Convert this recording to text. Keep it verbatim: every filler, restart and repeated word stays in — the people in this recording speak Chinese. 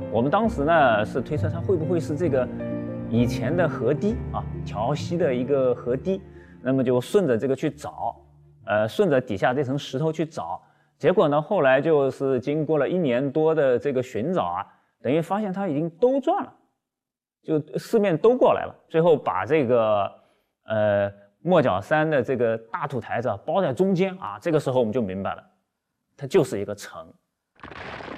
我们当时呢是推测它会不会是这个以前的河堤啊，桥西的一个河堤，那么就顺着这个去找，呃，顺着底下这层石头去找，结果呢后来就是经过了一年多的这个寻找啊，等于发现它已经兜转了，就四面兜过来了，最后把这个呃莫角山的这个大土台子包在中间啊，这个时候我们就明白了，它就是一个城。